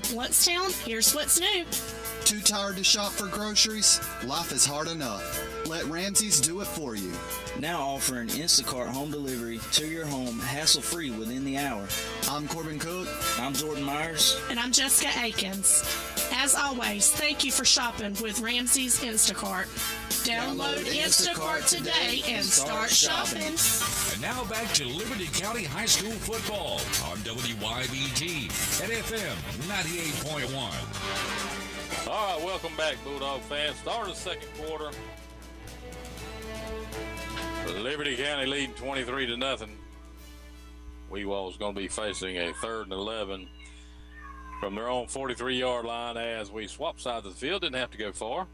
Bluntstown, here's what's new. Too tired to shop for groceries? Life is hard enough. Let Ramsey's do it for you. Now offering Instacart home delivery to your home hassle-free within the hour. I'm Corbin Cook. I'm Jordan Myers. And I'm Jessica Akins. As always, thank you for shopping with Ramsey's Instacart. Download Instacart today and start shopping. And now back to Liberty County High School football on WYBT and FM 98.1. All right, welcome back, Bulldog fans. Start of the second quarter. Liberty County leading 23-0. Wewall's going to be facing a 3rd and 11 from their own 43-yard line as we swap sides of the field. Didn't have to go far.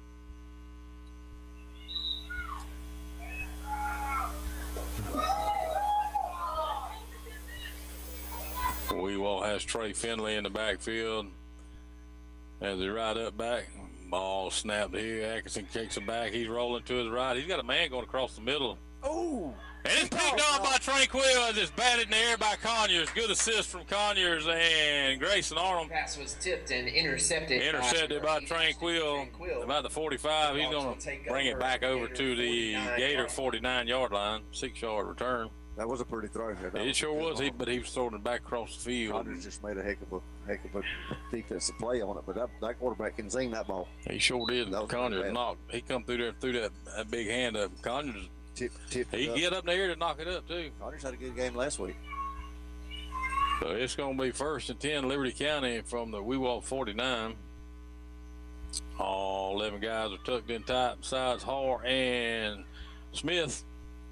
Wewall has Trey Finley in the backfield as he right up back. Ball snapped here. Atkinson kicks it back. He's rolling to his right. He's got a man going across the middle. Oh! And it's picked on by Tranquil as it's batted in the air by Conyers. Good assist from Conyers and Grayson Arnold. Pass was tipped and intercepted. By Tranquil. About the 45. He's going to bring it back over to the Gator 49-yard line. 6-yard return. That was a pretty throw. It sure was, but he was throwing it back across the field. Conyers just made a heck of a defensive play on it, but that quarterback can zing that ball. He sure did. Conyers knocked. He come through that big hand up. Conyers, he get up there to knock it up too. Conyers had a good game last week. So it's going to be 1st and 10, Liberty County from the Wewall 49. All 11 guys are tucked in tight besides Har and Smith.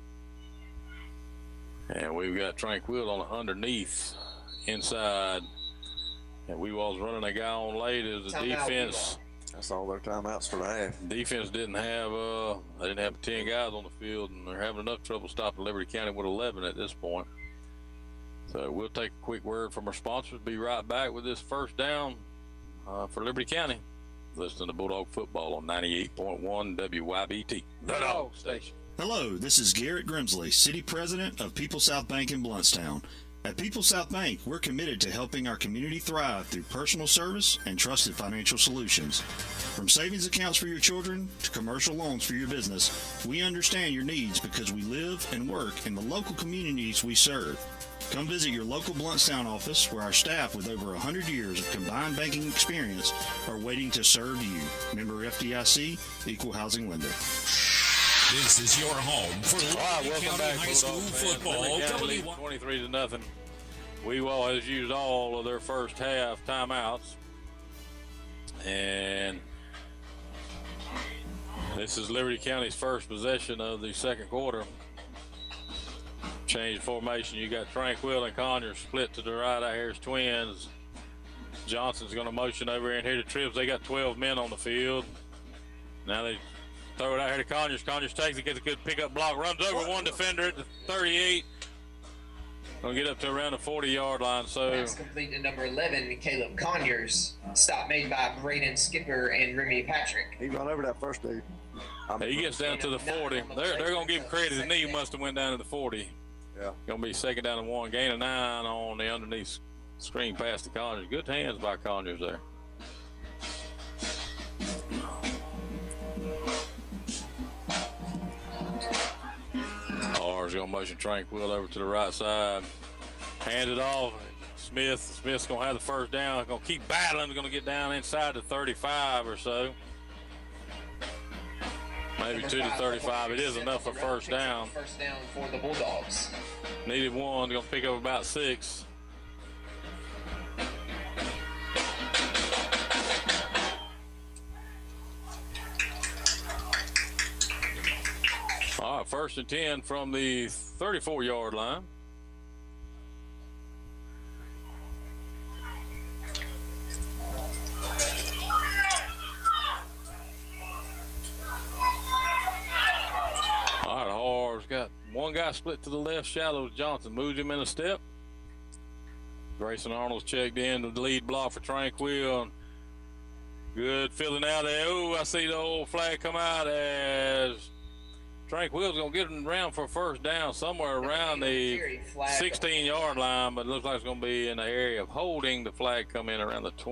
And we've got Tranquil on the underneath inside. And Wewall's running a guy on late as the defense. That's all their timeouts for the half. Defense didn't have 10 guys on the field, and they're having enough trouble stopping Liberty County with 11 at this point. So we'll take a quick word from our sponsors. Be right back with this first down for Liberty County. Listening to Bulldog Football on 98.1 WYBT, the Dog Station. Hello, this is Garrett Grimsley, City President of People South Bank in Bluntstown. At People South Bank, we're committed to helping our community thrive through personal service and trusted financial solutions. From savings accounts for your children to commercial loans for your business, we understand your needs because we live and work in the local communities we serve. Come visit your local Bluntstown office where our staff with over 100 years of combined banking experience are waiting to serve you. Member FDIC, Equal Housing Lender. This is your home for Liberty County High School football. 23-0. Wewall has used all of their first half timeouts. And this is Liberty County's first possession of the second quarter. Change formation. You got Tranquil and Conyers split to the right. Out here's twins. Johnson's going to motion over in here to Trips. They got 12 men on the field. Now they throw it out here to Conyers. Conyers takes it, gets a good pickup block, runs over one defender at the 38. Gonna get up to around the 40-yard line. So pass complete to number 11, Caleb Conyers. Stop made by Braden Skipper and Remy Patrick. He run over that first dude. He gets down to the 40. They're gonna give credit. His knee must have went down to the 40. Yeah. Gonna be 2nd down and 1. Gain of 9 on the underneath screen pass to Conyers. Good hands by Conyers there. R's gonna motion Tranquil over to the right side. Hand it off. Smith's gonna have the first down. Gonna keep battling. Gonna get down inside the 35 or so. Maybe to the 35. It is enough for first down. First down for the Bulldogs. Needed 1. Gonna pick up about 6. All right, 1st and 10 from the 34-yard line. All right, Har's got one guy split to the left, Shallows Johnson moves him in a step. Grayson Arnold's checked in the lead block for Tranquil. Good filling out there. Oh, I see the old flag come out as Tranquil's going to get him around for a first down somewhere around the 16-yard line, but it looks like it's going to be in the area of holding. The flag come in around the 20.